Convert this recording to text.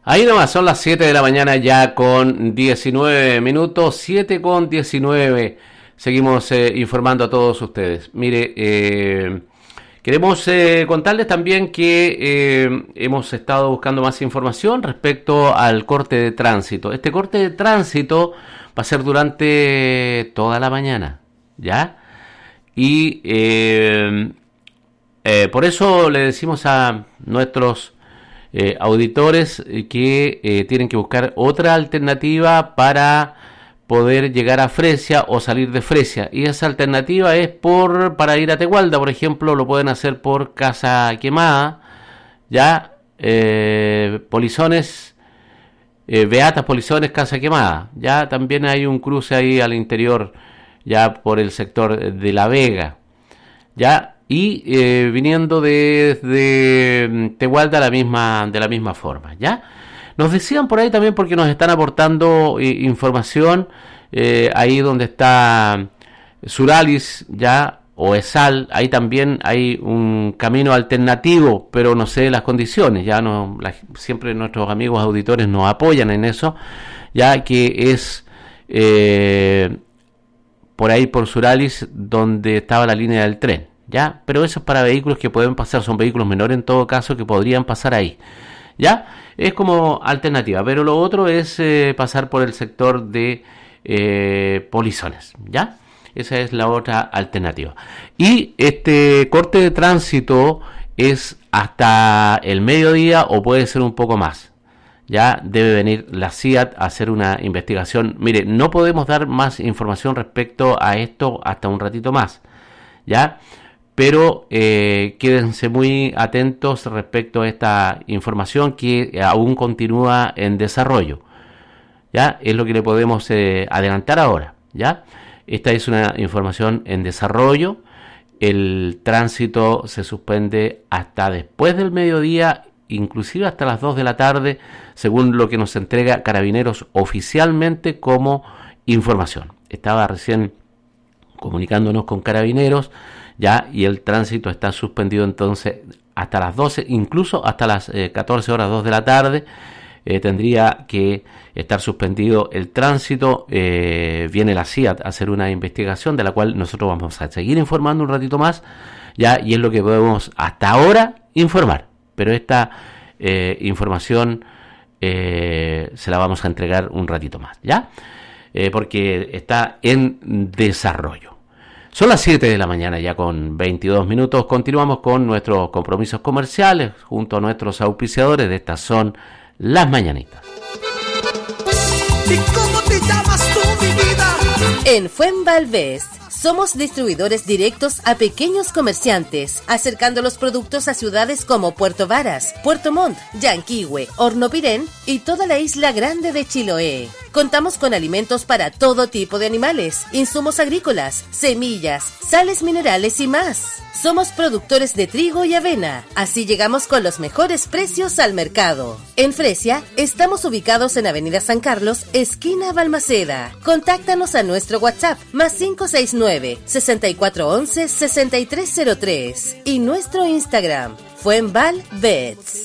Ahí nomás, son las 7 de la mañana ya con 19 minutos, 7 con 19. Seguimos informando a todos ustedes. Mire, queremos contarles también que hemos estado buscando más información respecto al corte de tránsito. Este corte de tránsito va a ser durante toda la mañana, ¿ya? Y por eso le decimos a nuestros auditores que tienen que buscar otra alternativa para poder llegar a Fresia o salir de Fresia, y esa alternativa es para ir a Tegualda, por ejemplo. Lo pueden hacer por Casa Quemada, ya, Polizones, Beatas, Polizones, Casa Quemada. Ya también hay un cruce ahí al interior, ya por el sector de La Vega, ya. Y viniendo desde Tegualda de la misma forma, ¿ya? Nos decían por ahí también, porque nos están aportando información, ahí donde está Suralis, ¿ya? O Esal, ahí también hay un camino alternativo, pero no sé las condiciones, ya no, siempre nuestros amigos auditores nos apoyan en eso, ya que es por ahí por Suralis donde estaba la línea del tren. ¿Ya? Pero eso es para vehículos que pueden pasar, son vehículos menores en todo caso que podrían pasar ahí, ¿ya? Es como alternativa, pero lo otro es pasar por el sector de Polizones, ¿ya? Esa es la otra alternativa. Y este corte de tránsito es hasta el mediodía o puede ser un poco más. Ya debe venir la CIAT a hacer una investigación. Mire, no podemos dar más información respecto a esto hasta un ratito más, ¿ya? Pero quédense muy atentos respecto a esta información que aún continúa en desarrollo, ¿ya? Es lo que le podemos adelantar ahora, ¿ya? Esta es una información en desarrollo. El tránsito se suspende hasta después del mediodía, inclusive hasta las 2 de la tarde, según lo que nos entrega Carabineros oficialmente como información. Estaba recién comunicándonos con Carabineros, ya, y el tránsito está suspendido entonces hasta las 12, incluso hasta las 14 horas 2 de la tarde. Tendría que estar suspendido el tránsito. Viene la CIAT a hacer una investigación de la cual nosotros vamos a seguir informando un ratito más, ya, y es lo que podemos hasta ahora informar, pero esta información se la vamos a entregar un ratito más, ya, porque está en desarrollo. Son las 7 de la mañana ya con 22 minutos. Continuamos con nuestros compromisos comerciales junto a nuestros auspiciadores. De estas son las mañanitas. ¿Y cómo te llamas tú, mi vida? En Fuenvalves somos distribuidores directos a pequeños comerciantes, acercando los productos a ciudades como Puerto Varas, Puerto Montt, Yanquihue, Hornopirén y toda la isla grande de Chiloé. Contamos con alimentos para todo tipo de animales, insumos agrícolas, semillas, sales minerales y más. Somos productores de trigo y avena, así llegamos con los mejores precios al mercado. En Fresia estamos ubicados en Avenida San Carlos, esquina Balmaceda. Contáctanos a nuestro WhatsApp más 569-6411-6303 y nuestro Instagram Fuenvalvets.